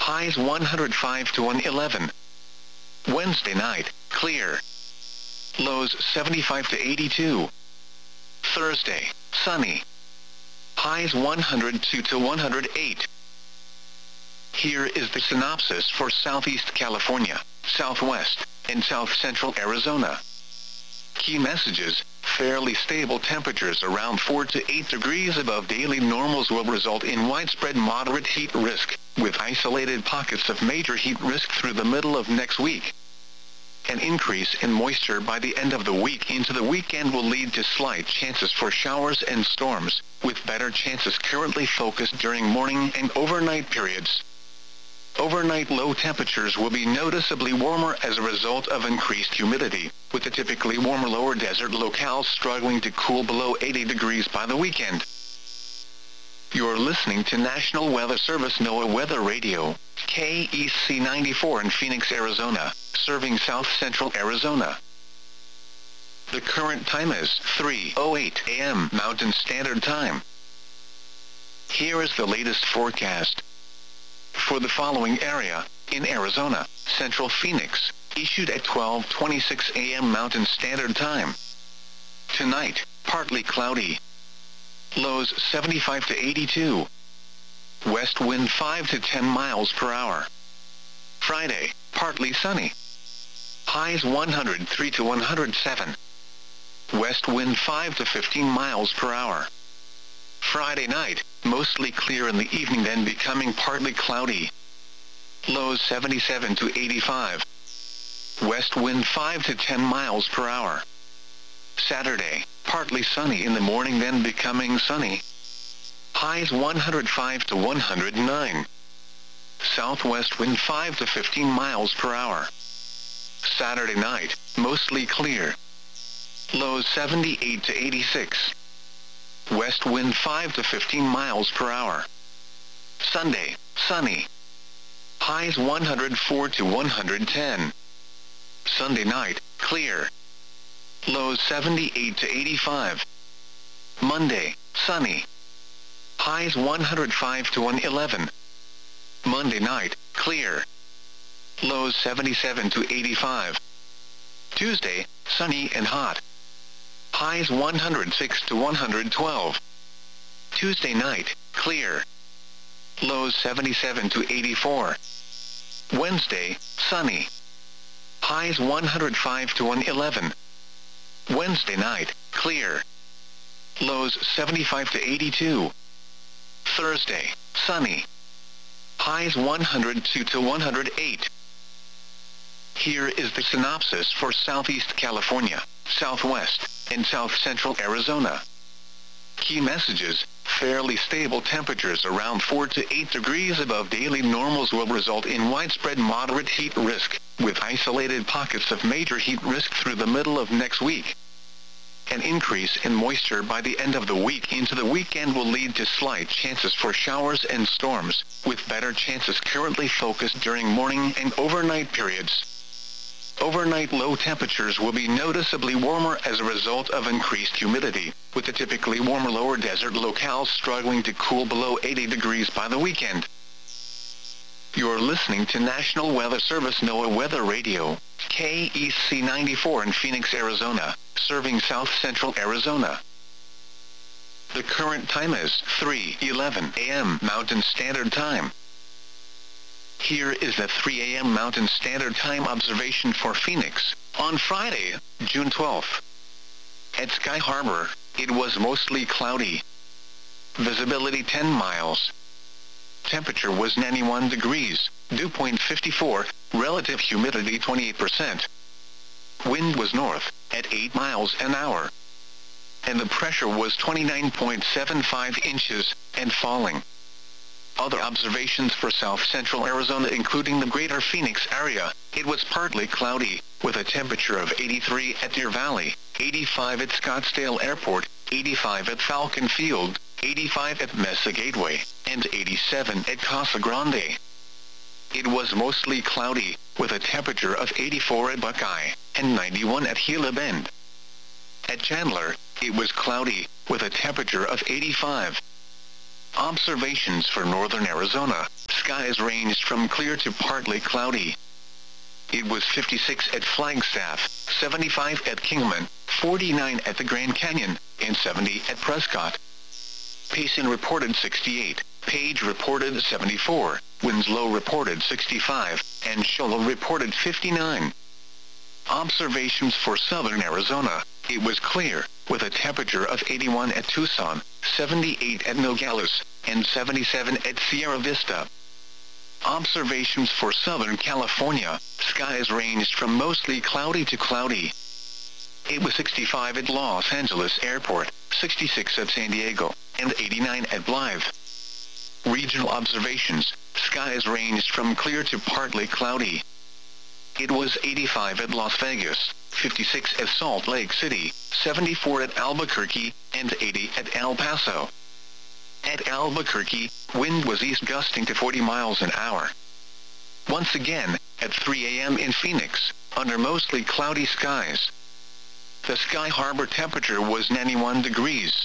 highs 105 to 111. Wednesday night, clear. Lows 75 to 82. Thursday, sunny. Highs 102 to 108. Here is the synopsis for Southeast California, Southwest, and South Central Arizona. Key messages: fairly stable temperatures around 4 to 8 degrees above daily normals will result in widespread moderate heat risk, with isolated pockets of major heat risk through the middle of next week. An increase in moisture by the end of the week into the weekend will lead to slight chances for showers and storms, with better chances currently focused during morning and overnight periods. Overnight low temperatures will be noticeably warmer as a result of increased humidity, with the typically warmer lower desert locales struggling to cool below 80 degrees by the weekend. You're listening to National Weather Service NOAA Weather Radio, KEC 94 in Phoenix, Arizona, serving South Central Arizona. The current time is 3:08 a.m. Mountain Standard Time. Here is the latest forecast. For the following area, in Arizona, Central Phoenix, issued at 12:26 a.m. Mountain Standard Time. Tonight, partly cloudy. Lows 75 to 82. West wind 5 to 10 miles per hour. Friday, partly sunny. Highs 103 to 107. West wind 5 to 15 miles per hour. Friday night, mostly clear in the evening, then becoming partly cloudy. Lows 77 to 85. West wind 5 to 10 miles per hour. Saturday, partly sunny in the morning, then becoming sunny. Highs 105 to 109. Southwest wind 5 to 15 miles per hour. Saturday night, mostly clear. Lows 78 to 86. West wind 5 to 15 miles per hour. Sunday, sunny. Highs 104 to 110. Sunday night, clear. Lows 78 to 85. Monday, sunny. Highs 105 to 111. Monday night, clear. Lows 77 to 85. Tuesday, sunny and hot. Highs 106 to 112. Tuesday night, clear. Lows 77 to 84. Wednesday, sunny. Highs 105 to 111. Wednesday night, clear. Lows 75 to 82. Thursday, sunny. Highs 102 to 108. Here is the synopsis for Southeast California, Southwest, and South Central Arizona. Key messages: fairly stable temperatures around 4 to 8 degrees above daily normals will result in widespread moderate heat risk, with isolated pockets of major heat risk through the middle of next week. An increase in moisture by the end of the week into the weekend will lead to slight chances for showers and storms, with better chances currently focused during morning and overnight periods. Overnight low temperatures will be noticeably warmer as a result of increased humidity, with the typically warmer lower desert locales struggling to cool below 80 degrees by the weekend. You're listening to National Weather Service NOAA Weather Radio, KEC 94 in Phoenix, Arizona, serving South Central Arizona. The current time is 3:11 a.m. Mountain Standard Time. Here is the 3 a.m. Mountain Standard Time observation for Phoenix, on Friday, June 12th. At Sky Harbor, it was mostly cloudy. Visibility 10 miles. Temperature was 91 degrees, dew point 54, relative humidity 28%. Wind was north, at 8 miles an hour. And the pressure was 29.75 inches, and falling. Other observations for South Central Arizona, including the greater Phoenix area: it was partly cloudy, with a temperature of 83 at Deer Valley, 85 at Scottsdale Airport, 85 at Falcon Field, 85 at Mesa Gateway, and 87 at Casa Grande. It was mostly cloudy, with a temperature of 84 at Buckeye, and 91 at Gila Bend. At Chandler, it was cloudy, with a temperature of 85. Observations for northern Arizona. Skies ranged from clear to partly cloudy. It was 56 at Flagstaff, 75 at Kingman, 49 at the Grand Canyon, and 70 at Prescott. Payson reported 68, Page reported 74, Winslow reported 65, and Shola reported 59. Observations for southern Arizona. It was clear, with a temperature of 81 at Tucson, 78 at Nogales, and 77 at Sierra Vista. Observations for Southern California. Skies ranged from mostly cloudy to cloudy. It was 65 at Los Angeles Airport, 66 at San Diego, and 89 at Blythe. Regional observations. Skies ranged from clear to partly cloudy. It was 85 at Las Vegas, 56 at Salt Lake City, 74 at Albuquerque, and 80 at El Paso. At Albuquerque, wind was east gusting to 40 miles an hour. Once again, at 3 a.m. in Phoenix, under mostly cloudy skies. The Sky Harbor temperature was 91 degrees.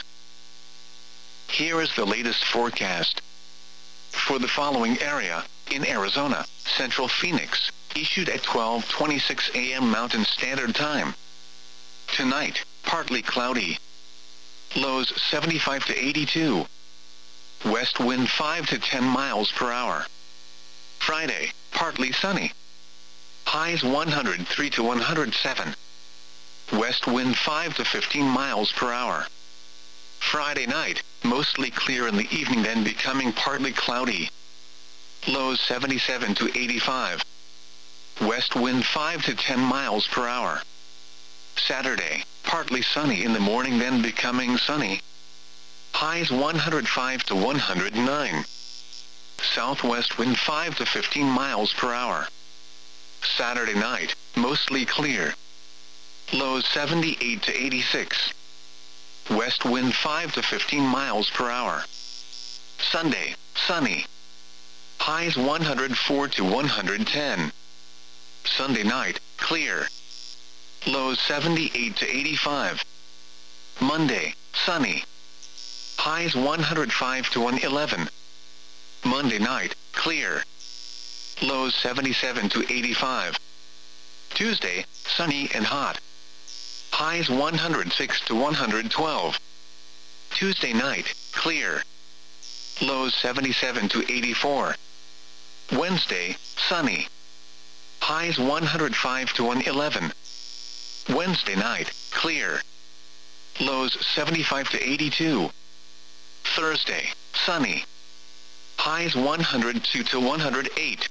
Here is the latest forecast. For the following area, in Arizona, Central Phoenix, issued at 12:26 a.m. Mountain Standard Time. Tonight, partly cloudy. Lows 75 to 82. West wind 5 to 10 miles per hour. Friday, partly sunny. Highs 103 to 107. West wind 5 to 15 miles per hour. Friday night, mostly clear in the evening, then becoming partly cloudy. Lows 77 to 85. West wind 5 to 10 miles per hour. Saturday, partly sunny in the morning, then becoming sunny. Highs 105 to 109. Southwest wind 5 to 15 miles per hour. Saturday night, mostly clear. Lows 78 to 86. West wind 5 to 15 miles per hour. Sunday, sunny. Highs 104 to 110. Sunday night, clear. Lows 78 to 85. Monday, sunny. Highs 105 to 111. Monday night, clear. Lows 77 to 85. Tuesday, sunny and hot. Highs 106 to 112. Tuesday night, clear. Lows 77 to 84. Wednesday, sunny. Highs 105 to 111. Wednesday night, clear. Lows 75 to 82. Thursday, sunny. Highs 102 to 108.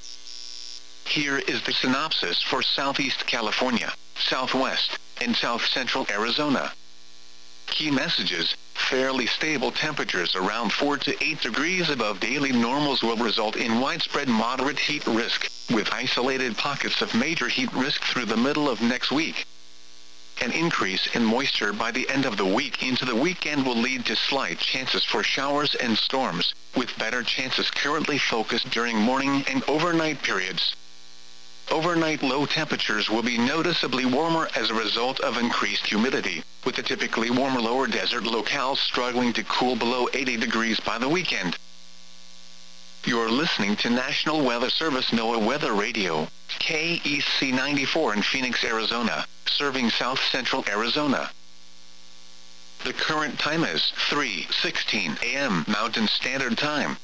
Here is the synopsis for Southeast California, Southwest, and South Central Arizona. Key messages: fairly stable temperatures around 4 to 8 degrees above daily normals will result in widespread moderate heat risk, with isolated pockets of major heat risk through the middle of next week. An increase in moisture by the end of the week into the weekend will lead to slight chances for showers and storms, with better chances currently focused during morning and overnight periods. Overnight low temperatures will be noticeably warmer as a result of increased humidity, with the typically warmer lower desert locales struggling to cool below 80 degrees by the weekend. You're listening to National Weather Service NOAA Weather Radio, KEC 94 in Phoenix, Arizona, serving South Central Arizona. The current time is 3:16 a.m. Mountain Standard Time.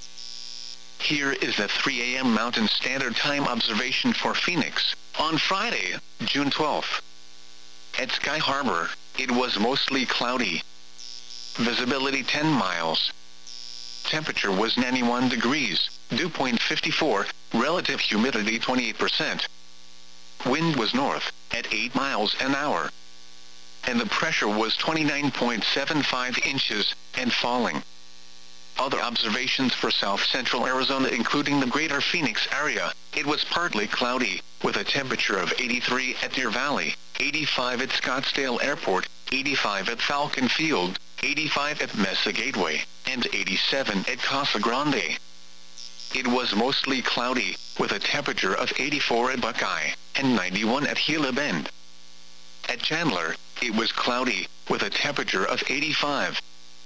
Here is the 3 a.m. Mountain Standard Time observation for Phoenix, on Friday, June 12th. At Sky Harbor, it was mostly cloudy. Visibility 10 miles. Temperature was 91 degrees, dew point 54, relative humidity 28%. Wind was north, at 8 miles an hour. And the pressure was 29.75 inches, and falling. Other observations for South Central Arizona, including the greater Phoenix area, it was partly cloudy, with a temperature of 83 at Deer Valley, 85 at Scottsdale Airport, 85 at Falcon Field, 85 at Mesa Gateway, and 87 at Casa Grande. It was mostly cloudy, with a temperature of 84 at Buckeye, and 91 at Gila Bend. At Chandler, it was cloudy, with a temperature of 85.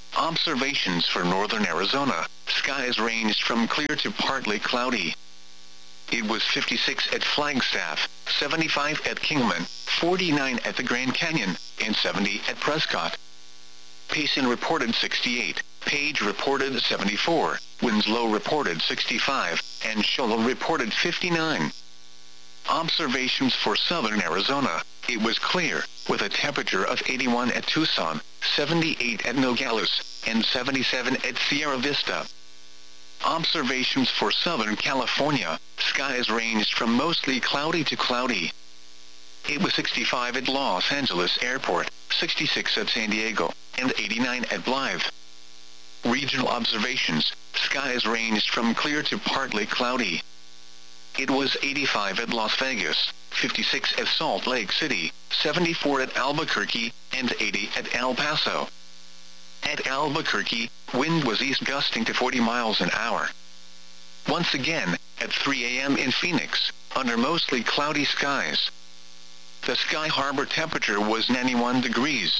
Observations for northern Arizona. Skies ranged from clear to partly cloudy. It was 56 at Flagstaff, 75 at Kingman, 49 at the Grand Canyon, and 70 at Prescott. Payson reported 68, Page reported 74, Winslow reported 65, and Shola reported 59. Observations for southern Arizona. It was clear, with a temperature of 81 at Tucson, 78 at Nogales, and 77 at Sierra Vista. Observations for Southern California. Skies ranged from mostly cloudy to cloudy. It was 65 at Los Angeles Airport, 66 at San Diego, and 89 at Blythe. Regional observations. Skies ranged from clear to partly cloudy. It was 85 at Las Vegas, 56 at Salt Lake City, 74 at Albuquerque, and 80 at El Paso. At Albuquerque, wind was east gusting to 40 miles an hour. Once again, at 3 a.m. in Phoenix, under mostly cloudy skies. The Sky Harbor temperature was 91 degrees.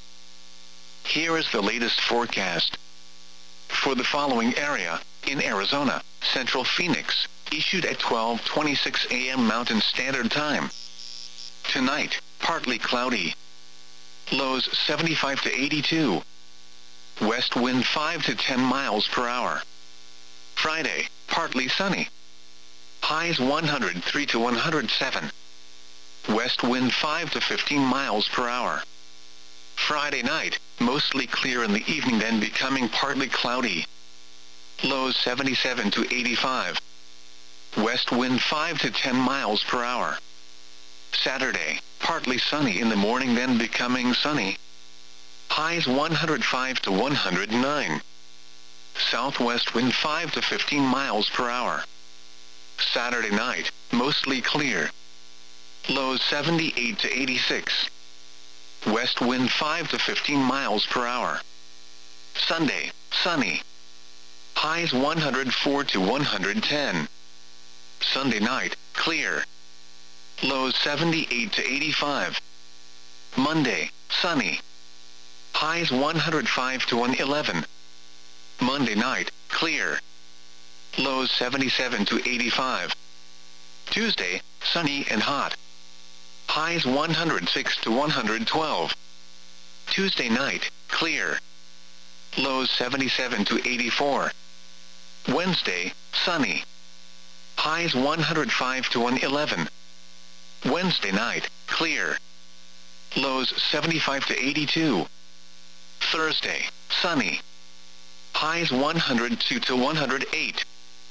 Here is the latest forecast. For the following area, in Arizona, Central Phoenix, issued at 12:26 a.m. Mountain Standard Time. Tonight, partly cloudy. Lows 75 to 82. West wind 5 to 10 miles per hour. Friday, partly sunny. Highs 103 to 107. West wind 5 to 15 miles per hour. Friday night, mostly clear in the evening, then becoming partly cloudy. Lows 77 to 85. West wind 5 to 10 miles per hour. Saturday, partly sunny in the morning, then becoming sunny. Highs 105 to 109. Southwest wind 5 to 15 miles per hour. Saturday night, mostly clear. Lows 78 to 86. West wind 5 to 15 miles per hour. Sunday, sunny. Highs 104 to 110. Sunday night, clear. Lows 78 to 85. Monday, sunny. Highs 105 to 111. Monday night, clear. Lows 77 to 85. Tuesday, sunny and hot. Highs 106 to 112. Tuesday night, clear. Lows 77 to 84. Wednesday, sunny. Highs 105 to 111. Wednesday night, clear. Lows 75 to 82. Thursday, sunny. Highs 102 to 108.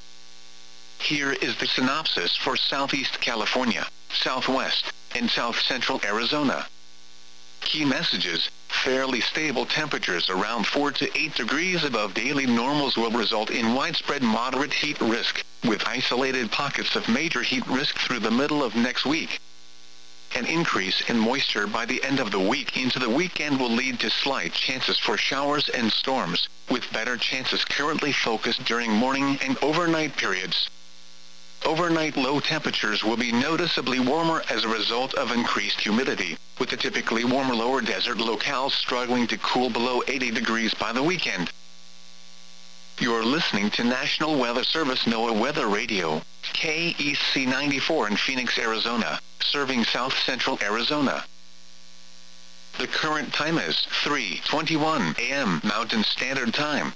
Here is the synopsis for Southeast California, Southwest, and South Central Arizona. Key messages: fairly stable temperatures around 4 to 8 degrees above daily normals will result in widespread moderate heat risk, with isolated pockets of major heat risk through the middle of next week. An increase in moisture by the end of the week into the weekend will lead to slight chances for showers and storms, with better chances currently focused during morning and overnight periods. Overnight low temperatures will be noticeably warmer as a result of increased humidity, with the typically warmer lower desert locales struggling to cool below 80 degrees by the weekend. You're listening to National Weather Service NOAA Weather Radio, KEC 94 in Phoenix, Arizona, serving South Central Arizona. The current time is 3:21 a.m. Mountain Standard Time.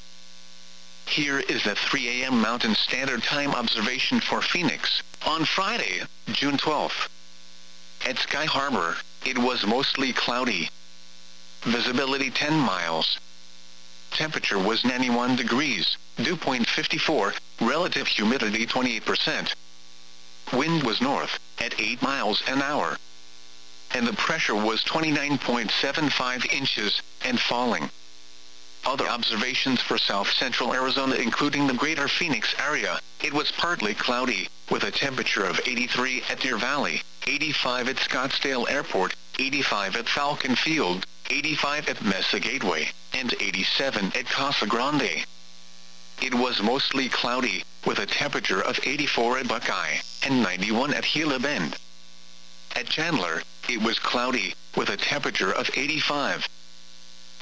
Here is the 3 a.m. Mountain Standard Time observation for Phoenix, on Friday, June 12th. At Sky Harbor, it was mostly cloudy. Visibility 10 miles. Temperature was 91 degrees, dew point 54, relative humidity 28%. Wind was north, at 8 miles an hour. And the pressure was 29.75 inches, and falling. Other observations for South Central Arizona, including the greater Phoenix area, it was partly cloudy, with a temperature of 83 at Deer Valley, 85 at Scottsdale Airport, 85 at Falcon Field, 85 at Mesa Gateway, and 87 at Casa Grande. It was mostly cloudy, with a temperature of 84 at Buckeye, and 91 at Gila Bend. At Chandler, it was cloudy, with a temperature of 85.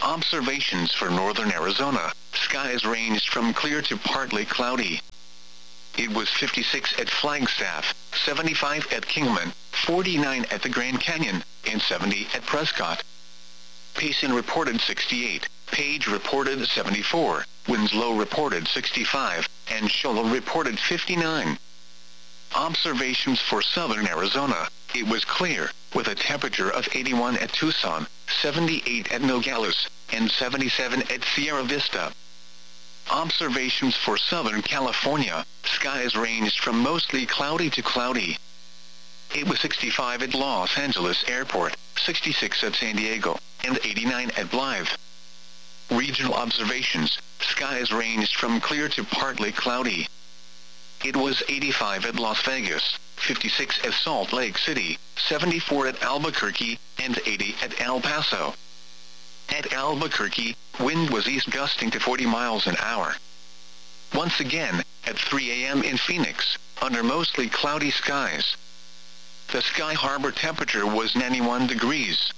Observations for northern Arizona. Skies ranged from clear to partly cloudy. It was 56 at Flagstaff, 75 at Kingman, 49 at the Grand Canyon, and 70 at Prescott. Payson reported 68, Page reported 74, Winslow reported 65, and Shola reported 59. Observations for southern Arizona. It was clear, with a temperature of 81 at Tucson, 78 at Nogales, and 77 at Sierra Vista. Observations for Southern California. Skies ranged from mostly cloudy to cloudy. It was 65 at Los Angeles Airport, 66 at San Diego, and 89 at Blythe. Regional observations. Skies ranged from clear to partly cloudy. It was 85 at Las Vegas, 56 at Salt Lake City, 74 at Albuquerque, and 80 at El Paso. At Albuquerque, wind was east gusting to 40 miles an hour. Once again, at 3 a.m. in Phoenix, under mostly cloudy skies. The Sky Harbor temperature was 91 degrees.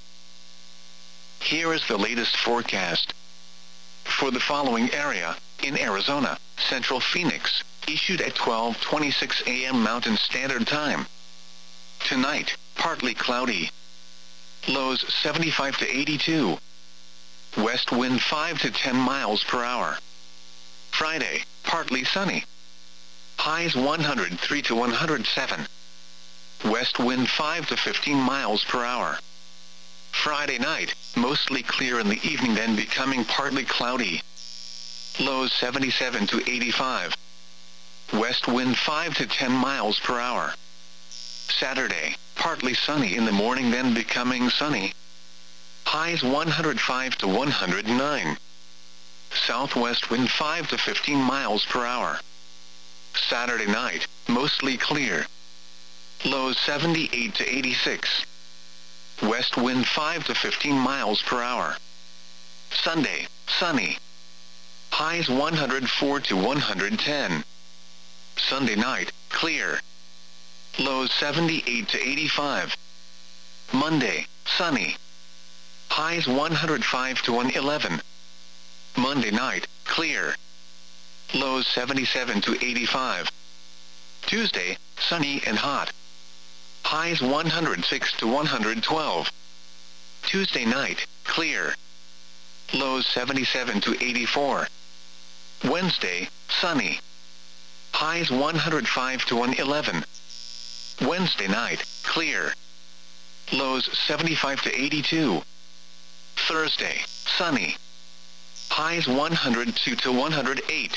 Here is the latest forecast. For the following area, in Arizona, Central Phoenix, issued at 12:26 a.m. Mountain Standard Time. Tonight, partly cloudy. Lows 75 to 82. West wind 5 to 10 miles per hour. Friday, partly sunny. Highs 103 to 107. West wind 5 to 15 miles per hour. Friday night, mostly clear in the evening, then becoming partly cloudy. Lows 77 to 85. West wind 5 to 10 miles per hour. Saturday, partly sunny in the morning, then becoming sunny. Highs 105 to 109. Southwest wind 5 to 15 miles per hour. Saturday night, mostly clear. Lows 78 to 86. West wind 5 to 15 miles per hour. Sunday, sunny. Highs 104 to 110. Sunday night, clear. Lows 78 to 85. Monday, sunny. Highs 105 to 111. Monday night, clear. Lows 77 to 85. Tuesday, sunny and hot. Highs 106 to 112. Tuesday night, clear. Lows 77 to 84. Wednesday, sunny. Highs 105 to 111. Wednesday night, clear. Lows 75 to 82. Thursday, sunny. Highs 102 to 108.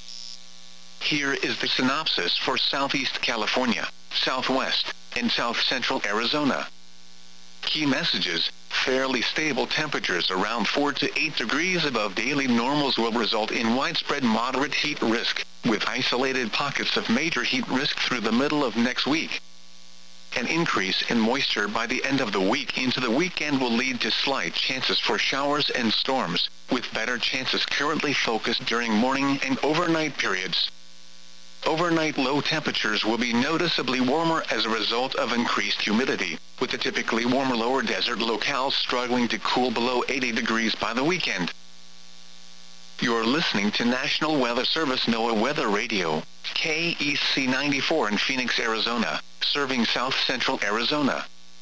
Here is the synopsis for Southeast California, Southwest, and South Central Arizona. Key messages: fairly stable temperatures around 4 to 8 degrees above daily normals will result in widespread moderate heat risk, with isolated pockets of major heat risk through the middle of next week. An increase in moisture by the end of the week into the weekend will lead to slight chances for showers and storms, with better chances currently focused during morning and overnight periods. Overnight low temperatures will be noticeably warmer as a result of increased humidity, with the typically warmer lower desert locales struggling to cool below 80 degrees by the weekend. You're listening to National Weather Service NOAA Weather Radio, KEC 94 in Phoenix, Arizona, serving South Central Arizona.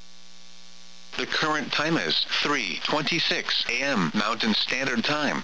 The current time is 3:26 a.m. Mountain Standard Time.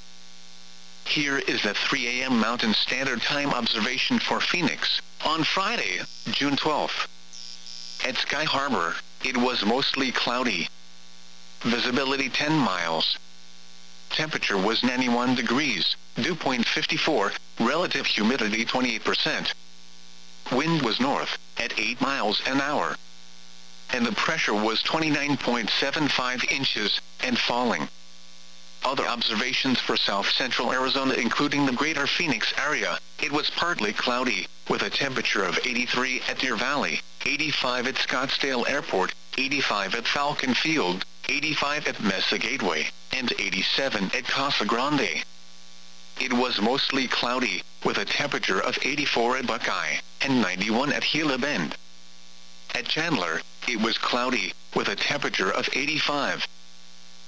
Here is the 3 a.m. Mountain Standard Time observation for Phoenix, on Friday, June 12th. At Sky Harbor, it was mostly cloudy. Visibility 10 miles. Temperature was 91 degrees, dew point 54, relative humidity 28%. Wind was north, at 8 miles an hour. And the pressure was 29.75 inches, and falling. Other observations for South Central Arizona, including the greater Phoenix area, it was partly cloudy, with a temperature of 83 at Deer Valley, 85 at Scottsdale Airport, 85 at Falcon Field, 85 at Mesa Gateway, and 87 at Casa Grande. It was mostly cloudy, with a temperature of 84 at Buckeye, and 91 at Gila Bend. At Chandler, it was cloudy, with a temperature of 85.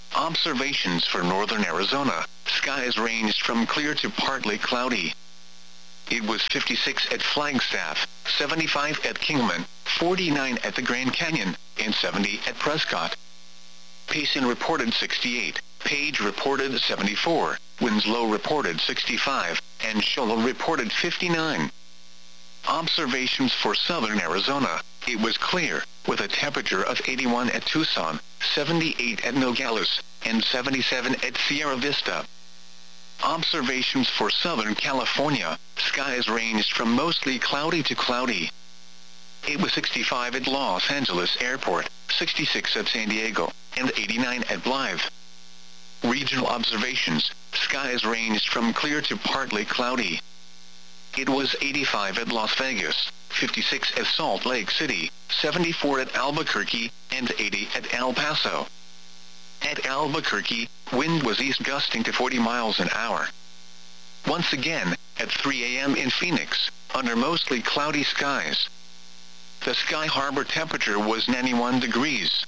Observations for northern Arizona. Skies ranged from clear to partly cloudy. It was 56 at Flagstaff, 75 at Kingman, 49 at the Grand Canyon, and 70 at Prescott. Payson reported 68, Page reported 74, Winslow reported 65, and Shoal reported 59. Observations for southern Arizona. It was clear, with a temperature of 81 at Tucson, 78 at Nogales, and 77 at Sierra Vista. Observations for Southern California. Skies ranged from mostly cloudy to cloudy. It was 65 at Los Angeles Airport, 66 at San Diego, and 89 at Blythe. Regional observations. Skies ranged from clear to partly cloudy. It was 85 at Las Vegas, 56 at Salt Lake City, 74 at Albuquerque, and 80 at El Paso. At Albuquerque, wind was east gusting to 40 miles an hour. Once again, at 3 a.m. in Phoenix, under mostly cloudy skies. The Sky Harbor temperature was 91 degrees.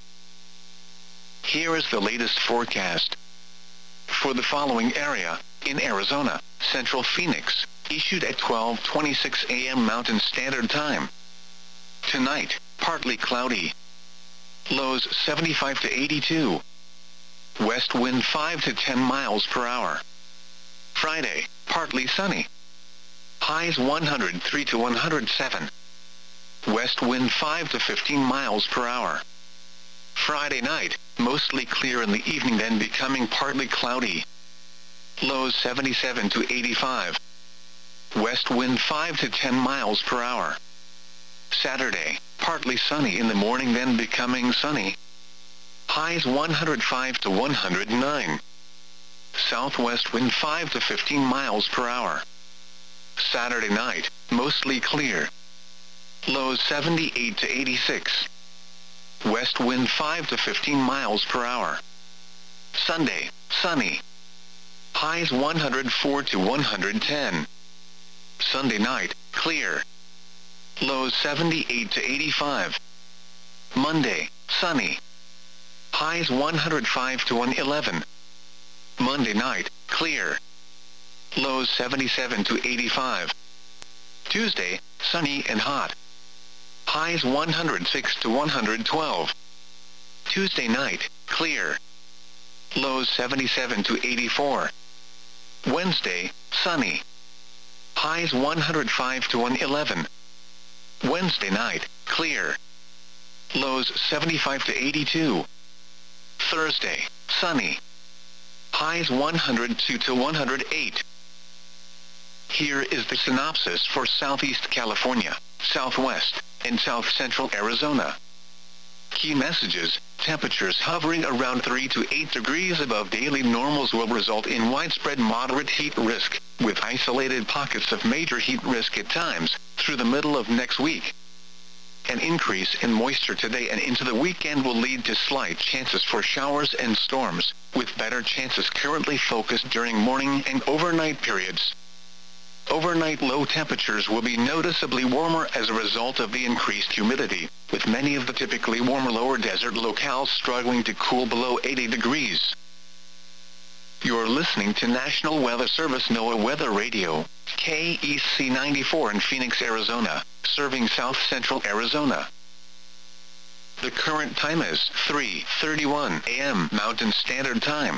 Here is the latest forecast. For the following area, in Arizona, Central Phoenix, issued at 12:26 a.m. Mountain Standard Time. Tonight, partly cloudy. Lows 75 to 82. West wind 5 to 10 miles per hour. Friday, partly sunny. Highs 103 to 107. West wind 5 to 15 miles per hour. Friday night, mostly clear in the evening, then becoming partly cloudy. Lows 77 to 85. West wind 5 to 10 miles per hour. Saturday, partly sunny in the morning, then becoming sunny. Highs 105 to 109. Southwest wind 5 to 15 miles per hour. Saturday night, mostly clear. Lows 78 to 86. West wind 5 to 15 miles per hour. Sunday, sunny. Highs 104 to 110. Sunday night, clear. Lows 78 to 85. Monday, sunny. Highs 105 to 111. Monday night, clear. Lows 77 to 85. Tuesday, sunny and hot. Highs 106 to 112. Tuesday night, clear. Lows 77 to 84. Wednesday, sunny. Highs 105 to 111. Wednesday night, clear. Lows 75 to 82. Thursday, sunny. Highs 102 to 108. Here is the synopsis for Southeast California, Southwest, and South Central Arizona. Key messages: temperatures hovering around 3 to 8 degrees above daily normals will result in widespread moderate heat risk, with isolated pockets of major heat risk at times, through the middle of next week. An increase in moisture today and into the weekend will lead to slight chances for showers and storms, with better chances currently focused during morning and overnight periods. Overnight low temperatures will be noticeably warmer as a result of the increased humidity, with many of the typically warmer lower desert locales struggling to cool below 80 degrees. You're listening to National Weather Service NOAA Weather Radio, KEC 94 in Phoenix, Arizona, serving South Central Arizona. The current time is 3:31 a.m. Mountain Standard Time.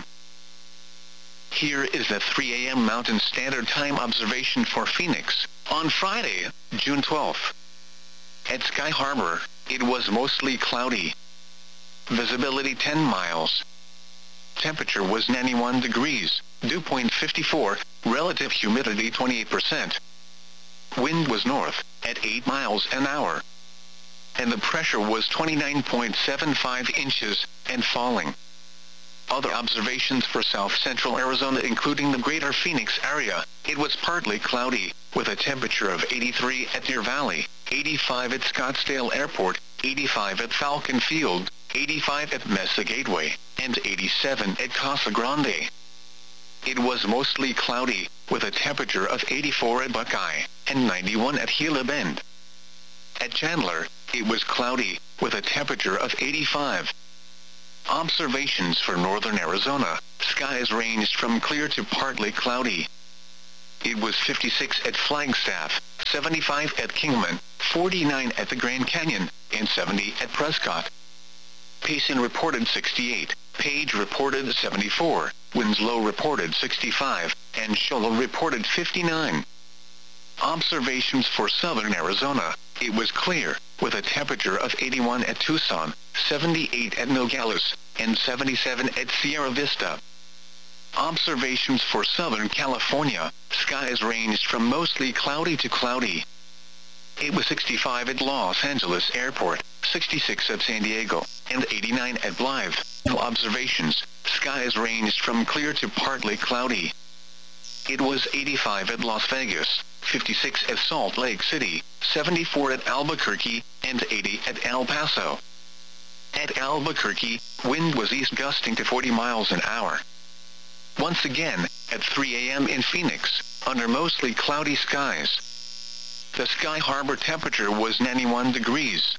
Here is the 3 a.m. Mountain Standard Time observation for Phoenix, on Friday, June 12th. At Sky Harbor, it was mostly cloudy. Visibility 10 miles. Temperature was 91 degrees, dew point 54, relative humidity 28%. Wind was north, at 8 miles an hour. And the pressure was 29.75 inches, and falling. Other observations for South Central Arizona, including the greater Phoenix area, it was partly cloudy, with a temperature of 83 at Deer Valley, 85 at Scottsdale Airport, 85 at Falcon Field, 85 at Mesa Gateway, and 87 at Casa Grande. It was mostly cloudy, with a temperature of 84 at Buckeye, and 91 at Gila Bend. At Chandler, it was cloudy, with a temperature of 85. Observations for northern Arizona, skies ranged from clear to partly cloudy. It was 56 at Flagstaff, 75 at Kingman, 49 at the Grand Canyon, and 70 at Prescott. Payson reported 68, Page reported 74, Winslow reported 65, and Shola reported 59. Observations for southern Arizona, it was clear, with a temperature of 81 at Tucson, 78 at Nogales, and 77 at Sierra Vista. Observations for Southern California, skies ranged from mostly cloudy to cloudy. It was 65 at Los Angeles Airport, 66 at San Diego, and 89 at Blythe. Observations, skies ranged from clear to partly cloudy. It was 85 at Las Vegas, 56 at Salt Lake City, 74 at Albuquerque, and 80 at El Paso. At Albuquerque, wind was east gusting to 40 miles an hour. Once again, at 3 a.m. in Phoenix, under mostly cloudy skies. The Sky Harbor temperature was 91 degrees.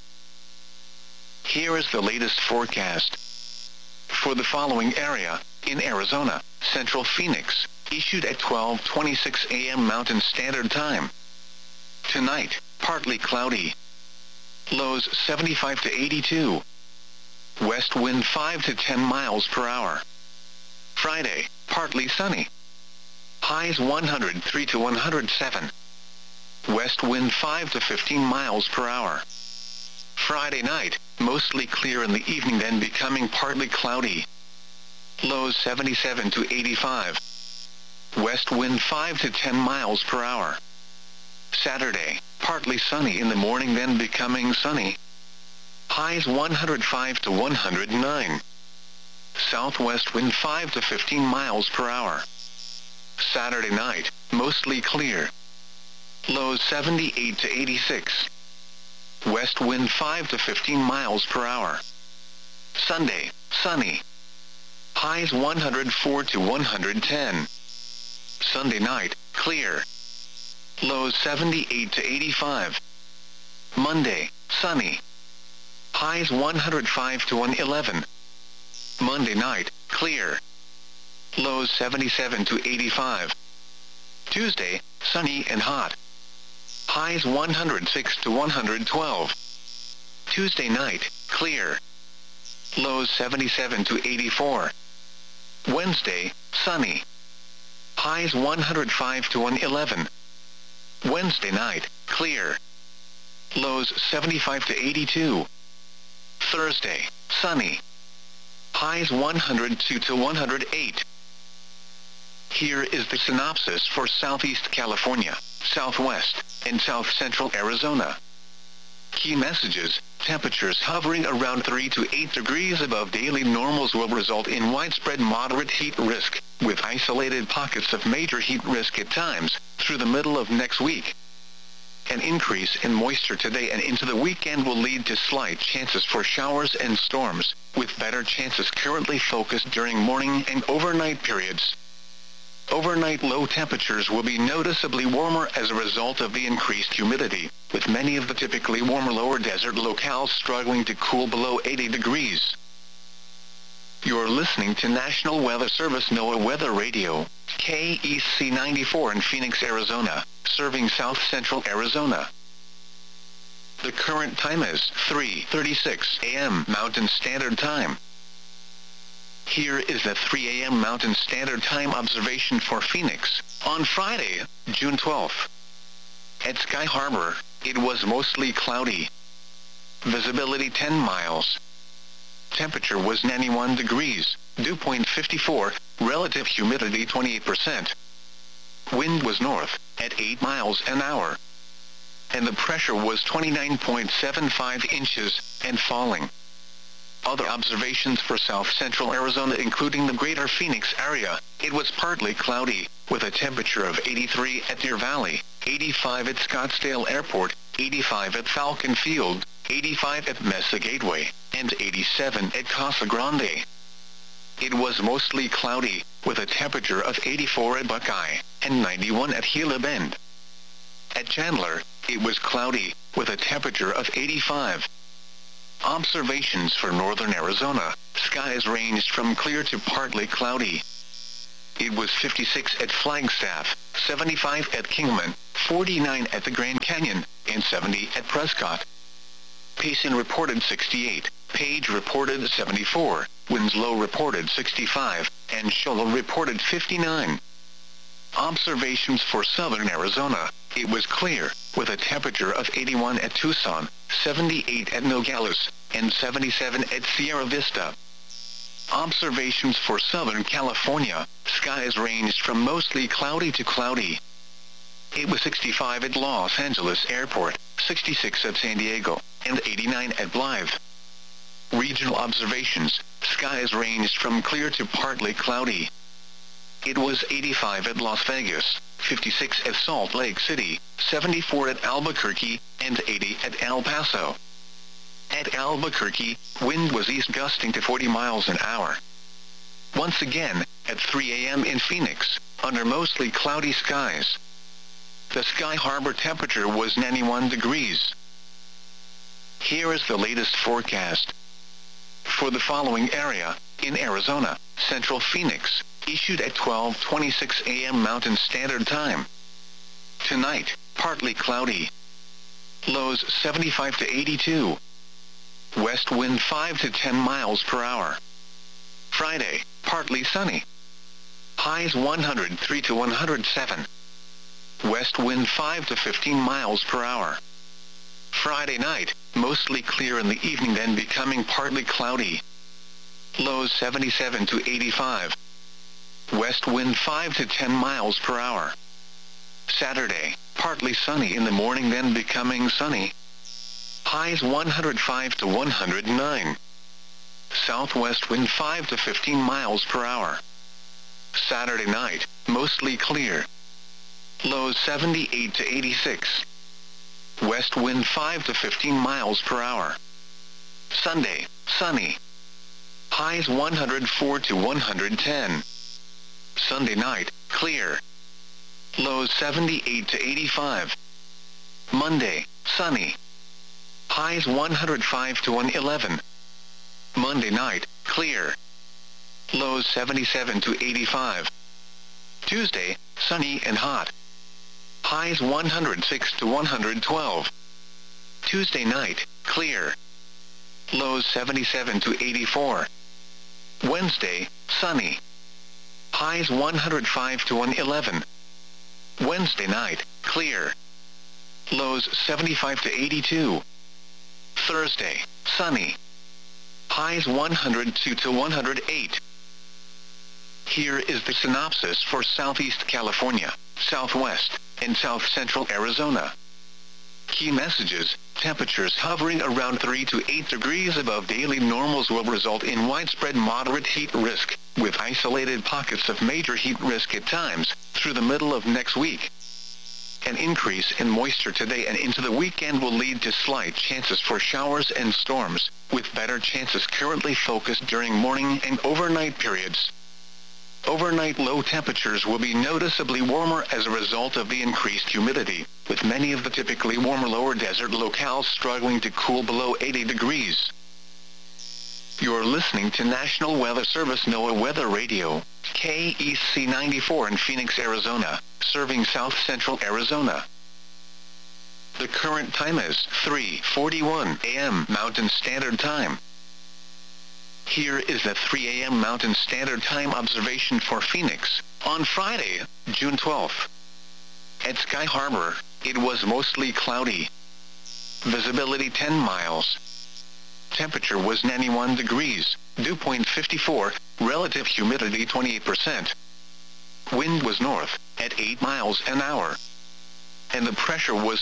Here is the latest forecast. For the following area, in Arizona, Central Phoenix, issued at 12:26 a.m. Mountain Standard Time. Tonight, partly cloudy. Lows 75 to 82. West wind 5 to 10 miles per hour. Friday, partly sunny. Highs 103 to 107. West wind 5 to 15 miles per hour. Friday night, mostly clear in the evening, then becoming partly cloudy. Lows 77 to 85. West wind 5 to 10 miles per hour. Saturday, partly sunny in the morning, then becoming sunny. Highs 105 to 109. Southwest wind 5 to 15 miles per hour. Saturday night, mostly clear. Lows 78 to 86. West wind 5 to 15 miles per hour. Sunday, sunny. Highs 104 to 110. Sunday night, clear. Lows 78 to 85. Monday, sunny. Highs 105 to 111. Monday night, clear. Lows 77 to 85. Tuesday, sunny and hot. Highs 106 to 112. Tuesday night, clear. Lows 77 to 84. Wednesday, sunny. Highs 105 to 111. Wednesday night, clear. Lows 75 to 82. Thursday, sunny. Highs 102 to 108. Here is the synopsis for Southeast California, Southwest, and South Central Arizona. Key messages: temperatures hovering around 3 to 8 degrees above daily normals will result in widespread moderate heat risk, with isolated pockets of major heat risk at times, through the middle of next week. An increase in moisture today and into the weekend will lead to slight chances for showers and storms, with better chances currently focused during morning and overnight periods. Overnight low temperatures will be noticeably warmer as a result of the increased humidity, with many of the typically warmer lower desert locales struggling to cool below 80 degrees. You're listening to National Weather Service NOAA Weather Radio, KEC 94 in Phoenix, Arizona, serving South Central Arizona. The current time is 3:36 a.m. Mountain Standard Time. Here is the 3 a.m. Mountain Standard Time observation for Phoenix, on Friday, June 12th. At Sky Harbor, it was mostly cloudy. Visibility 10 miles. Temperature was 91 degrees, dew point 54, relative humidity 28%. Wind was north, at 8 miles an hour. And the pressure was 29.75 inches, and falling. Other observations for South Central Arizona, including the greater Phoenix area, it was partly cloudy, with a temperature of 83 at Deer Valley, 85 at Scottsdale Airport, 85 at Falcon Field, 85 at Mesa Gateway, and 87 at Casa Grande. It was mostly cloudy, with a temperature of 84 at Buckeye, and 91 at Gila Bend. At Chandler, it was cloudy, with a temperature of 85. Observations for northern Arizona. Skies ranged from clear to partly cloudy. It was 56 at Flagstaff, 75 at Kingman, 49 at the Grand Canyon, and 70 at Prescott. Payson reported 68, Page reported 74, Winslow reported 65, and Shola reported 59. Observations for southern Arizona. It was clear, with a temperature of 81 at Tucson, 78 at Nogales, and 77 at Sierra Vista. Observations for Southern California. Skies ranged from mostly cloudy to cloudy. It was 65 at Los Angeles Airport, 66 at San Diego, and 89 at Blythe. Regional observations. Skies ranged from clear to partly cloudy. It was 85 at Las Vegas, 56 at Salt Lake City, 74 at Albuquerque, and 80 at El Paso. At Albuquerque, wind was east gusting to 40 miles an hour. Once again, at 3 a.m. in Phoenix, under mostly cloudy skies. The Sky Harbor temperature was 91 degrees. Here is the latest forecast. For the following area, in Arizona, Central Phoenix, issued at 12:26 a.m. Mountain Standard Time. Tonight, partly cloudy. Lows 75 to 82. West wind 5 to 10 miles per hour. Friday, partly sunny. Highs 103 to 107. West wind 5 to 15 miles per hour. Friday night, mostly clear in the evening, then becoming partly cloudy. Lows 77 to 85. West wind 5 to 10 miles per hour. Saturday, partly sunny in the morning, then becoming sunny. Highs 105 to 109. Southwest wind 5 to 15 miles per hour. Saturday night, mostly clear. Lows 78 to 86. West wind 5 to 15 miles per hour. Sunday, sunny. Highs 104 to 110. Sunday night, clear. Lows 78 to 85. Monday, sunny. Highs 105 to 111. Monday night, clear. Lows 77 to 85. Tuesday, sunny and hot. Highs 106 to 112. Tuesday night, clear. Lows 77 to 84. Wednesday, sunny. Highs 105 to 111. Wednesday night, clear. Lows 75 to 82. Thursday, sunny. Highs 102 to 108. Here is the synopsis for Southeast California, Southwest, and South Central Arizona. Key messages. Temperatures hovering around 3 to 8 degrees above daily normals will result in widespread moderate heat risk, with isolated pockets of major heat risk at times, through the middle of next week. An increase in moisture today and into the weekend will lead to slight chances for showers and storms, with better chances currently focused during morning and overnight periods. Overnight low temperatures will be noticeably warmer as a result of the increased humidity, with many of the typically warmer lower desert locales struggling to cool below 80 degrees. You're listening to National Weather Service NOAA Weather Radio, KEC 94 in Phoenix, Arizona, serving South Central Arizona. The current time is 3:41 a.m. Mountain Standard Time. Here is the 3 a.m. Mountain Standard Time observation for Phoenix, on Friday, June 12th. At Sky Harbor, it was mostly cloudy. Visibility 10 miles. Temperature was 91 degrees, dew point 54, relative humidity 28%. Wind was north, at 8 miles an hour. And the pressure was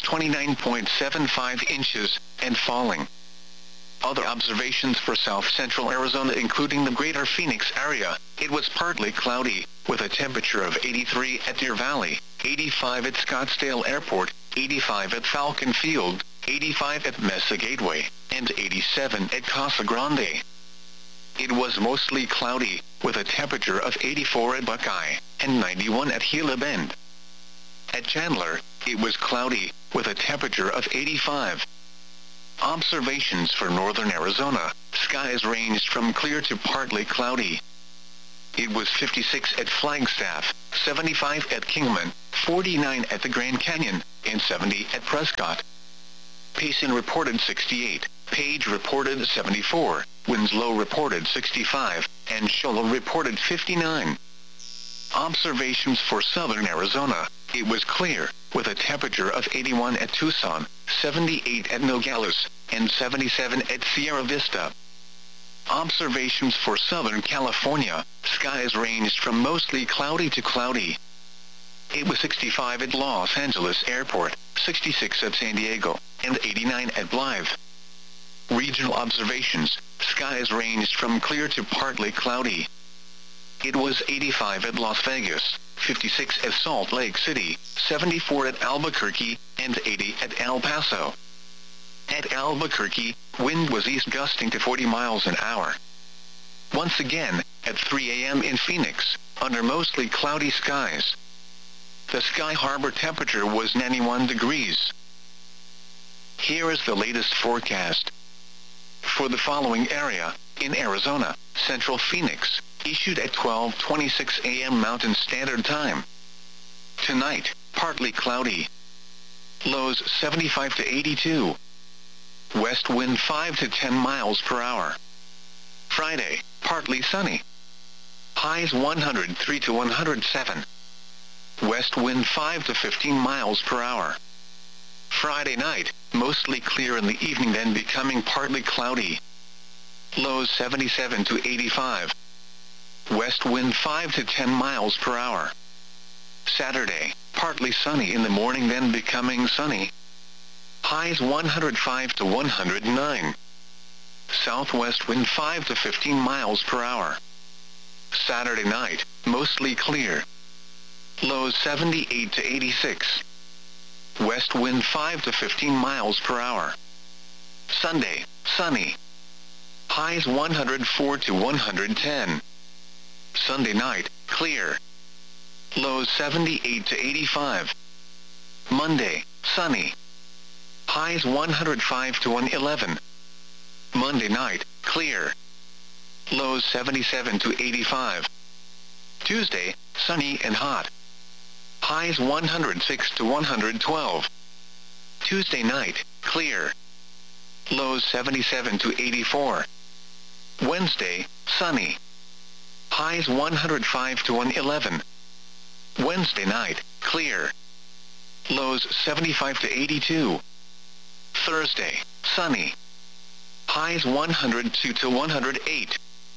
29.75 inches, and falling. Other observations for South Central Arizona, including the greater Phoenix area, it was partly cloudy, with a temperature of 83 at Deer Valley, 85 at Scottsdale Airport, 85 at Falcon Field, 85 at Mesa Gateway, and 87 at Casa Grande. It was mostly cloudy, with a temperature of 84 at Buckeye, and 91 at Gila Bend. At Chandler, it was cloudy, with a temperature of 85. Observations for northern Arizona, skies ranged from clear to partly cloudy. It was 56 at Flagstaff, 75 at Kingman, 49 at the Grand Canyon, and 70 at Prescott. Payson reported 68, Page reported 74, Winslow reported 65, and Shola reported 59. Observations for southern Arizona, it was clear, with a temperature of 81 at Tucson, 78 at Nogales, and 77 at Sierra Vista. Observations for Southern California, skies ranged from mostly cloudy to cloudy. It was 65 at Los Angeles Airport, 66 at San Diego, and 89 at Blythe. Regional observations, skies ranged from clear to partly cloudy. It was 85 at Las Vegas, 56 at Salt Lake City, 74 at Albuquerque, and 80 at El Paso. At Albuquerque, wind was east gusting to 40 miles an hour. Once again, at 3 a.m. in Phoenix, under mostly cloudy skies. The Sky Harbor temperature was 91 degrees. Here is the latest forecast. For the following area, in Arizona, Central Phoenix, issued at 12:26 a.m. Mountain Standard Time. Tonight, partly cloudy. Lows 75 to 82. West wind 5 to 10 miles per hour. Friday, partly sunny. Highs 103 to 107. West wind 5 to 15 miles per hour. Friday night, mostly clear in the evening, then becoming partly cloudy. Lows 77 to 85. West wind 5 to 10 miles per hour. Saturday, partly sunny in the morning, then becoming sunny. Highs 105 to 109. Southwest wind 5 to 15 miles per hour. Saturday night, mostly clear. Lows 78 to 86. West wind 5 to 15 miles per hour. Sunday, sunny. Highs 104 to 110. Sunday night, clear. Lows 78 to 85. Monday, sunny. Highs 105 to 111. Monday night, clear. Lows 77 to 85. Tuesday, sunny and hot. Highs 106 to 112. Tuesday night, clear. Lows 77 to 84. Wednesday, sunny. Highs 105 to 111. Wednesday night, clear. Lows 75 to 82. Thursday, sunny. Highs 102 to 108.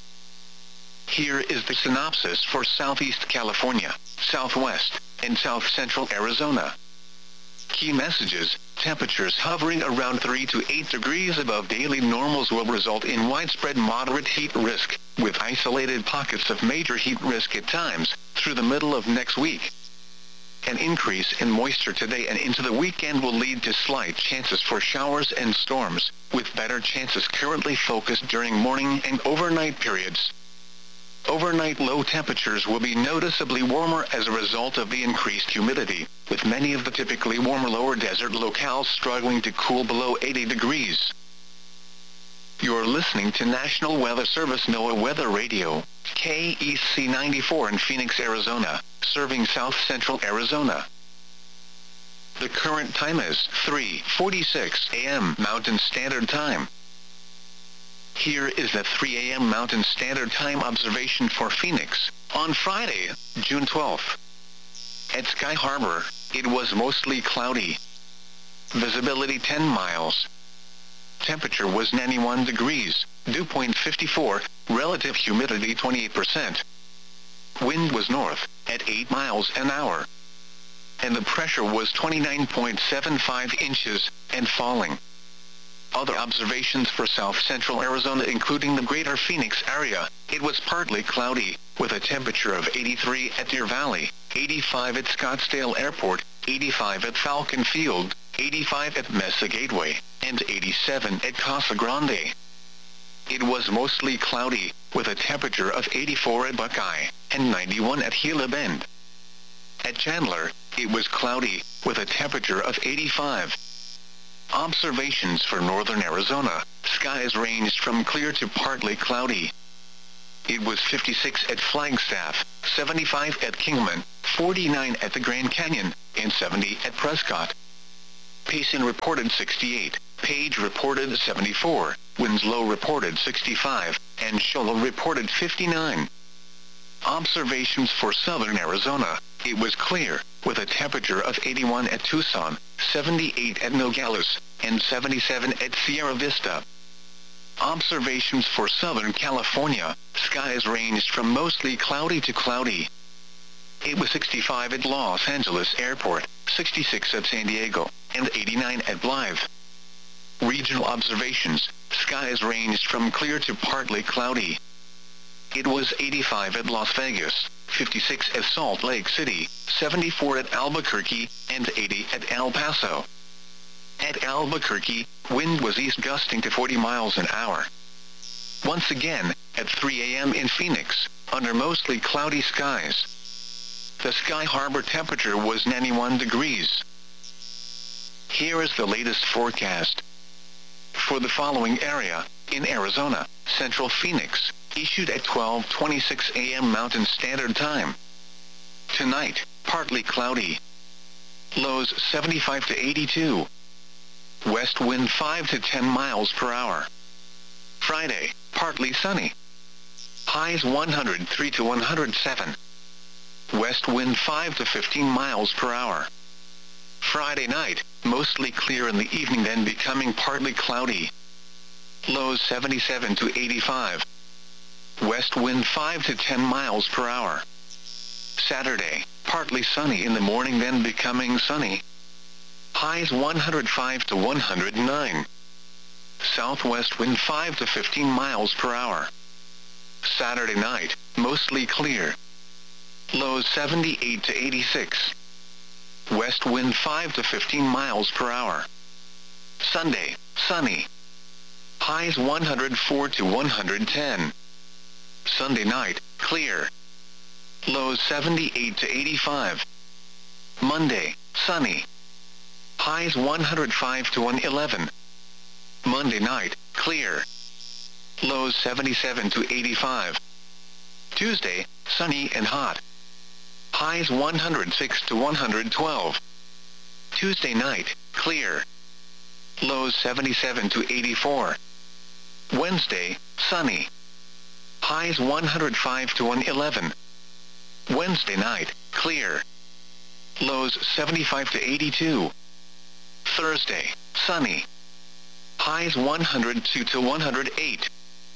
Here is the synopsis for Southeast California, Southwest, and South Central Arizona. Key messages: temperatures hovering around 3 to 8 degrees above daily normals will result in widespread moderate heat risk, with isolated pockets of major heat risk at times, through the middle of next week. An increase in moisture today and into the weekend will lead to slight chances for showers and storms, with better chances currently focused during morning and overnight periods. Overnight low temperatures will be noticeably warmer as a result of the increased humidity, with many of the typically warmer lower desert locales struggling to cool below 80 degrees. You're listening to National Weather Service NOAA Weather Radio, KEC 94 in Phoenix, Arizona, serving South Central Arizona. The current time is 3:46 a.m. Mountain Standard Time. Here is the 3 a.m. Mountain Standard Time observation for Phoenix, on Friday, June 12th. At Sky Harbor, it was mostly cloudy. Visibility 10 miles. Temperature was 91 degrees, dew point 54, relative humidity 28%. Wind was north, at 8 miles an hour. And the pressure was 29.75 inches, and falling. Other observations for South Central Arizona, including the greater Phoenix area, it was partly cloudy, with a temperature of 83 at Deer Valley, 85 at Scottsdale Airport, 85 at Falcon Field, 85 at Mesa Gateway, and 87 at Casa Grande. It was mostly cloudy, with a temperature of 84 at Buckeye, and 91 at Gila Bend. At Chandler, it was cloudy, with a temperature of 85. Observations for northern Arizona, skies ranged from clear to partly cloudy. It was 56 at Flagstaff, 75 at Kingman, 49 at the Grand Canyon, and 70 at Prescott. Payson reported 68, Page reported 74, Winslow reported 65, and Show Low reported 59. Observations for southern Arizona, it was clear, with a temperature of 81 at Tucson, 78 at Nogales, and 77 at Sierra Vista. Observations for Southern California, skies ranged from mostly cloudy to cloudy. It was 65 at Los Angeles Airport, 66 at San Diego, and 89 at Blythe. Regional observations, skies ranged from clear to partly cloudy. It was 85 at Las Vegas, 56 at Salt Lake City, 74 at Albuquerque, and 80 at El Paso. At Albuquerque, wind was east gusting to 40 miles an hour. Once again, at 3 a.m. in Phoenix, under mostly cloudy skies. The Sky Harbor temperature was 91 degrees. Here is the latest forecast. For the following area, in Arizona, Central Phoenix, issued at 12:26 a.m. Mountain Standard Time. Tonight, partly cloudy. Lows 75 to 82. West wind 5 to 10 miles per hour. Friday, partly sunny. Highs 103 to 107. West wind 5 to 15 miles per hour. Friday night, mostly clear in the evening, then becoming partly cloudy. Lows 77 to 85. West wind 5 to 10 miles per hour. Saturday, partly sunny in the morning, then becoming sunny. Highs 105 to 109. Southwest wind 5 to 15 miles per hour. Saturday night, mostly clear. Lows 78 to 86. West wind 5 to 15 miles per hour. Sunday, sunny. Highs 104 to 110. Sunday night, clear. Lows 78 to 85. Monday, sunny. Highs 105 to 111. Monday night, clear. Lows 77 to 85. Tuesday, sunny and hot. Highs 106 to 112. Tuesday night, clear. Lows 77 to 84. Wednesday, sunny. Highs 105 to 111. Wednesday night, clear. Lows 75 to 82. Thursday, sunny. Highs 102 to 108.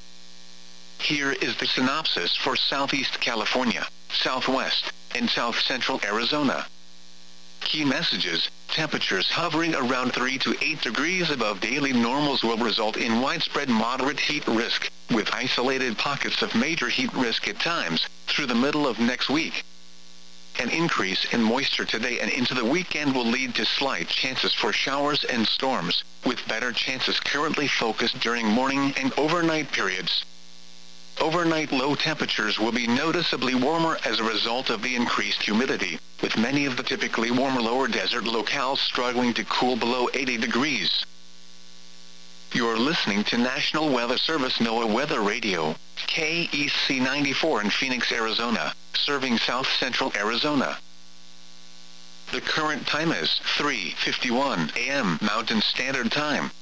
Here is the synopsis for Southeast California, Southwest, and South Central Arizona. Key messages: temperatures hovering around 3 to 8 degrees above daily normals will result in widespread moderate heat risk, with isolated pockets of major heat risk at times, through the middle of next week. An increase in moisture today and into the weekend will lead to slight chances for showers and storms, with better chances currently focused during morning and overnight periods. Overnight low temperatures will be noticeably warmer as a result of the increased humidity, with many of the typically warmer lower desert locales struggling to cool below 80 degrees. You're listening to National Weather Service NOAA Weather Radio, KEC 94 in Phoenix, Arizona, serving South Central Arizona. The current time is 3:51 a.m. Mountain Standard Time.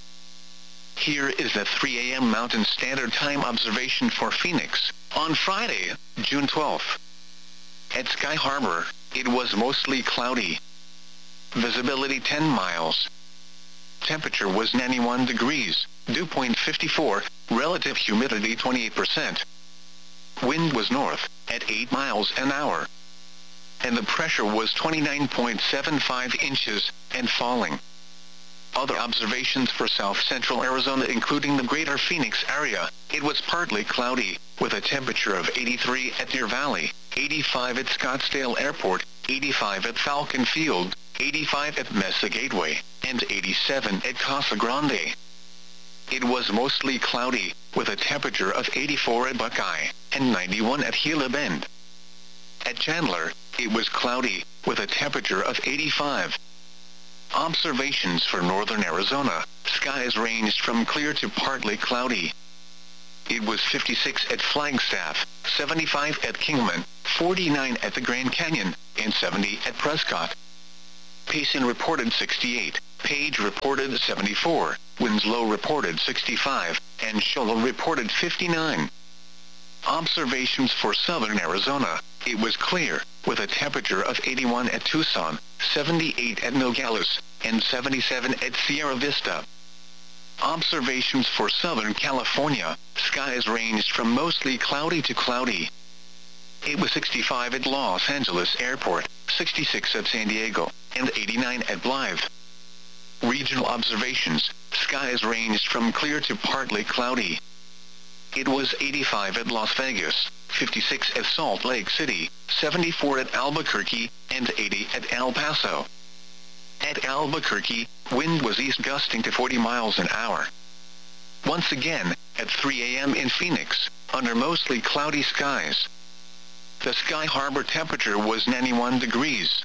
Here is the 3 a.m. Mountain Standard Time observation for Phoenix, on Friday, June 12th. At Sky Harbor, it was mostly cloudy. Visibility 10 miles. Temperature was 91 degrees, dew point 54, relative humidity 28%. Wind was north, at 8 miles an hour. And the pressure was 29.75 inches, and falling. Other observations for South Central Arizona, including the greater Phoenix area, it was partly cloudy, with a temperature of 83 at Deer Valley, 85 at Scottsdale Airport, 85 at Falcon Field, 85 at Mesa Gateway, and 87 at Casa Grande. It was mostly cloudy, with a temperature of 84 at Buckeye, and 91 at Gila Bend. At Chandler, it was cloudy, with a temperature of 85. Observations for northern Arizona, skies ranged from clear to partly cloudy. It was 56 at Flagstaff, 75 at Kingman, 49 at the Grand Canyon, and 70 at Prescott. Payson reported 68, Page reported 74, Winslow reported 65, and Shoal reported 59. Observations for southern Arizona, it was clear, with a temperature of 81 at Tucson, 78 at Nogales, and 77 at Sierra Vista. Observations for Southern California, skies ranged from mostly cloudy to cloudy. It was 65 at Los Angeles Airport, 66 at San Diego, and 89 at Blythe. Regional observations, skies ranged from clear to partly cloudy. It was 85 at Las Vegas, 56 at Salt Lake City, 74 at Albuquerque, and 80 at El Paso. At Albuquerque, wind was east gusting to 40 miles an hour. Once again, at 3 a.m. in Phoenix, under mostly cloudy skies. The Sky Harbor temperature was 91 degrees.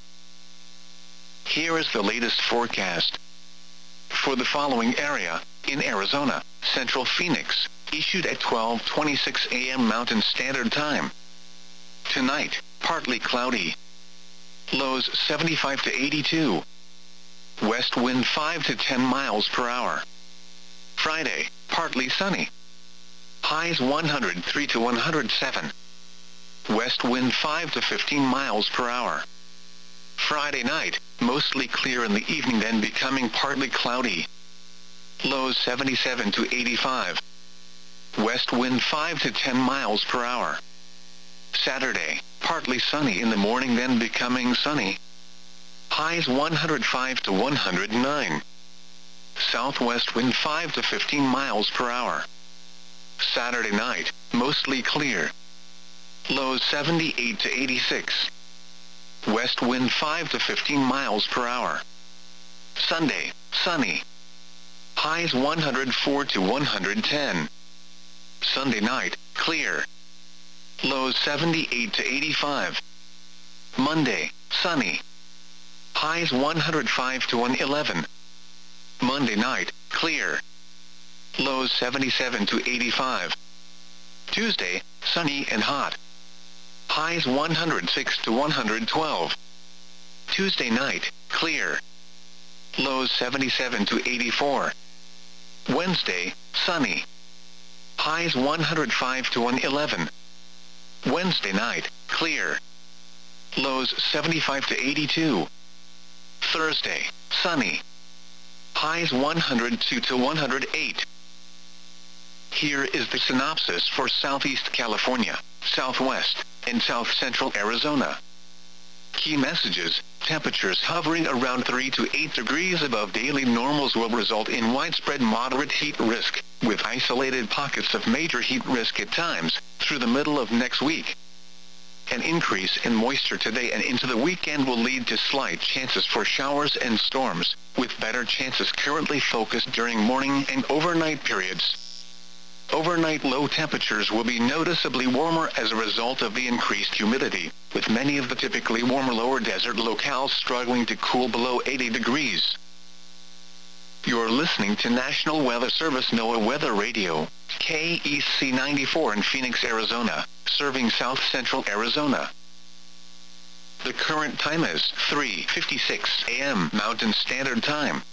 Here is the latest forecast. For the following area, in Arizona, Central Phoenix, issued at 12:26 a.m. Mountain Standard Time. Tonight, partly cloudy. Lows 75 to 82. West wind 5 to 10 miles per hour. Friday, partly sunny. Highs 103 to 107. West wind 5 to 15 miles per hour. Friday night, mostly clear in the evening, then becoming partly cloudy. Lows 77 to 85. West wind 5 to 10 miles per hour. Saturday, partly sunny in the morning, then becoming sunny. Highs 105 to 109. Southwest wind 5 to 15 miles per hour. Saturday night, mostly clear. Lows 78 to 86. West wind 5 to 15 miles per hour. Sunday, sunny. Highs 104 to 110. Sunday night, clear. Lows 78 to 85. Monday, sunny. Highs 105 to 111. Monday night, clear. Lows 77 to 85. Tuesday, sunny and hot. Highs 106 to 112. Tuesday night, clear. Lows 77 to 84. Wednesday, sunny. Highs 105 to 111. Wednesday night, clear. Lows 75 to 82. Thursday, sunny. Highs 102 to 108. Here is the synopsis for Southeast California, Southwest, and South Central Arizona. Key messages: temperatures hovering around 3 to 8 degrees above daily normals will result in widespread moderate heat risk, with isolated pockets of major heat risk at times, through the middle of next week. An increase in moisture today and into the weekend will lead to slight chances for showers and storms, with better chances currently focused during morning and overnight periods. Overnight low temperatures will be noticeably warmer as a result of the increased humidity, with many of the typically warmer lower desert locales struggling to cool below 80 degrees. You're listening to National Weather Service NOAA Weather Radio, KEC 94 in Phoenix, Arizona, serving South Central Arizona. The current time is 3:56 a.m. Mountain Standard Time.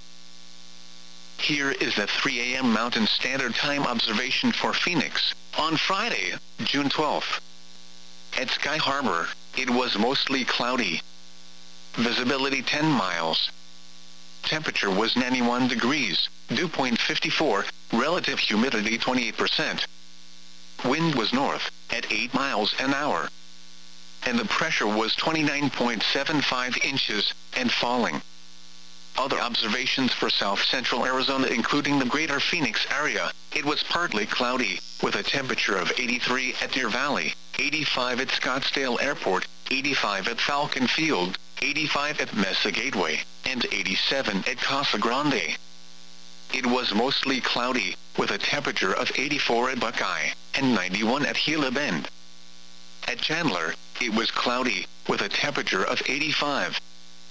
Here is the 3 a.m. Mountain Standard Time observation for Phoenix, on Friday, June 12th. At Sky Harbor, it was mostly cloudy. Visibility 10 miles. Temperature was 91 degrees, dew point 54, relative humidity 28%. Wind was north, at 8 miles an hour. And the pressure was 29.75 inches, and falling. Other observations for South Central Arizona, including the greater Phoenix area, it was partly cloudy, with a temperature of 83 at Deer Valley, 85 at Scottsdale Airport, 85 at Falcon Field, 85 at Mesa Gateway, and 87 at Casa Grande. It was mostly cloudy, with a temperature of 84 at Buckeye, and 91 at Gila Bend. At Chandler, it was cloudy, with a temperature of 85.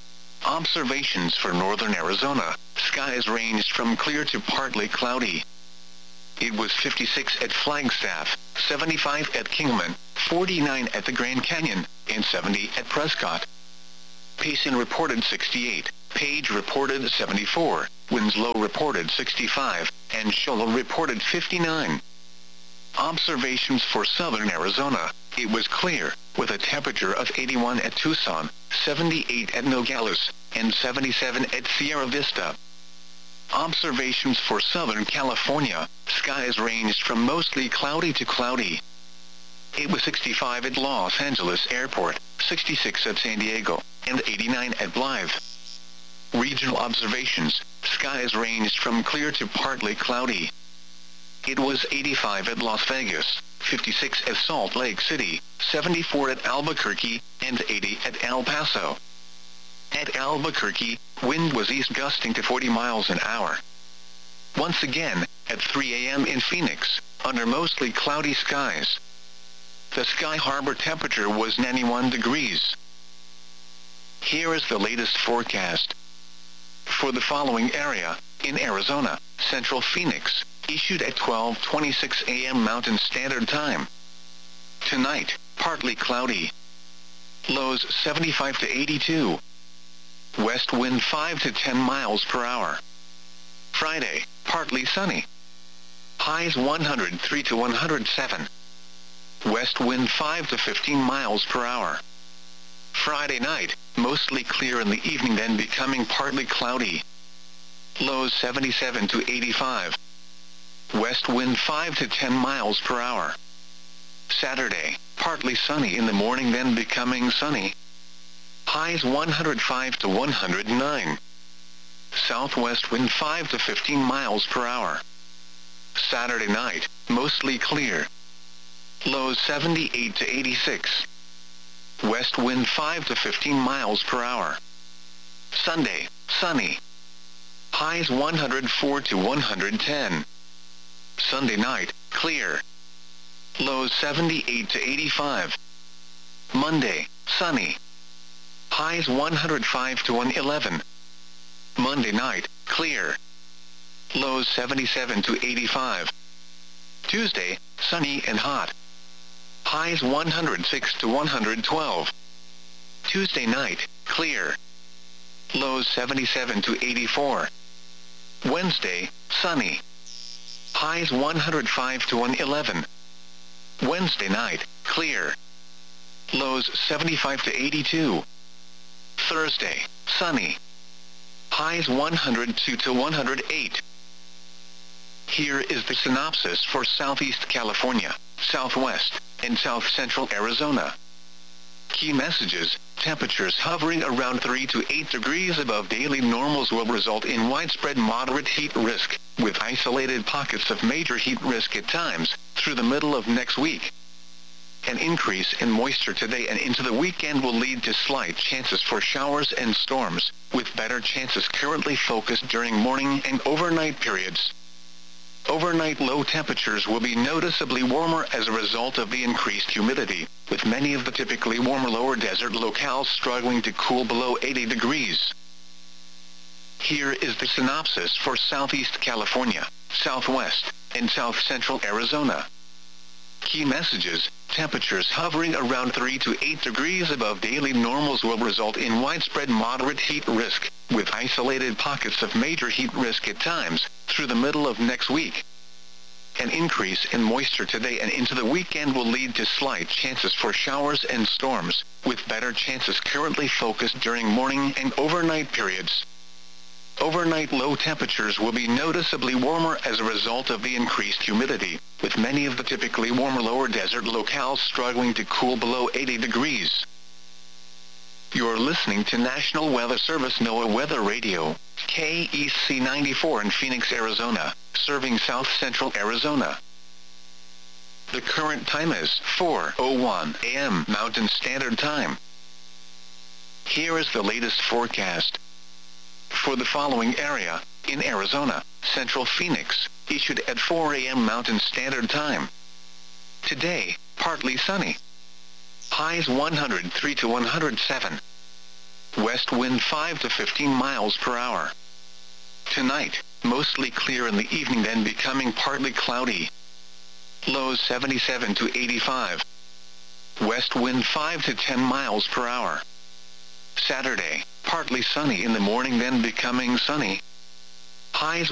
Observations for northern Arizona. Skies ranged from clear to partly cloudy. It was 56 at Flagstaff, 75 at Kingman, 49 at the Grand Canyon, and 70 at Prescott. Payson reported 68, Page reported 74, Winslow reported 65, and Shoal reported 59. Observations for southern Arizona. It was clear, with a temperature of 81 at Tucson, 78 at Nogales, and 77 at Sierra Vista. Observations for Southern California. Skies ranged from mostly cloudy to cloudy. It was 65 at Los Angeles Airport, 66 at San Diego, and 89 at Blythe. Regional observations. Skies ranged from clear to partly cloudy. It was 85 at Las Vegas, 56 at Salt Lake City, 74 at Albuquerque, and 80 at El Paso. At Albuquerque, wind was east gusting to 40 miles an hour. Once again, at 3 a.m. in Phoenix, under mostly cloudy skies. The Sky Harbor temperature was 91 degrees. Here is the latest forecast. For the following area, in Arizona, Central Phoenix, issued at 12:26 a.m. Mountain Standard Time. Tonight, partly cloudy. Lows 75 to 82. West wind 5 to 10 miles per hour. Friday, partly sunny. Highs 103 to 107. West wind 5 to 15 miles per hour. Friday night, mostly clear in the evening, then becoming partly cloudy. Lows 77 to 85. West wind 5 to 10 miles per hour. Saturday, partly sunny in the morning, then becoming sunny. Highs 105 to 109. Southwest wind 5 to 15 miles per hour. Saturday night, mostly clear. Lows 78 to 86. West wind 5 to 15 miles per hour. Sunday, sunny. Highs 104 to 110. Sunday night, clear. Lows 78 to 85. Monday, sunny. Highs 105 to 111. Monday night, clear. Lows 77 to 85. Tuesday, sunny and hot. Highs 106 to 112. Tuesday night, clear. Lows 77 to 84. Wednesday, sunny. Highs 105 to 111. Wednesday night, clear. Lows 75 to 82. Thursday, sunny. Highs 102 to 108. Here is the synopsis for Southeast California, Southwest, and South Central Arizona. Key messages. Temperatures hovering around 3 to 8 degrees above daily normals will result in widespread moderate heat risk, with isolated pockets of major heat risk at times, through the middle of next week. An increase in moisture today and into the weekend will lead to slight chances for showers and storms, with better chances currently focused during morning and overnight periods. Overnight low temperatures will be noticeably warmer as a result of the increased humidity, with many of the typically warmer lower desert locales struggling to cool below 80 degrees. Here is the synopsis for Southeast California, Southwest, and South Central Arizona. Key messages. Temperatures hovering around 3 to 8 degrees above daily normals will result in widespread moderate heat risk, with isolated pockets of major heat risk at times, through the middle of next week. An increase in moisture today and into the weekend will lead to slight chances for showers and storms, with better chances currently focused during morning and overnight periods. Overnight low temperatures will be noticeably warmer as a result of the increased humidity, with many of the typically warmer lower desert locales struggling to cool below 80 degrees. You're listening to National Weather Service NOAA Weather Radio, KEC 94 in Phoenix, Arizona, serving South Central Arizona. The current time is 4:01 a.m. Mountain Standard Time. Here is the latest forecast. For the following area, in Arizona, Central Phoenix, issued at 4 a.m. Mountain Standard Time. Today, partly sunny. Highs 103 to 107. West wind 5 to 15 miles per hour. Tonight, mostly clear in the evening then becoming partly cloudy. Lows 77 to 85. West wind 5 to 10 miles per hour. Saturday, partly sunny in the morning then becoming sunny. Highs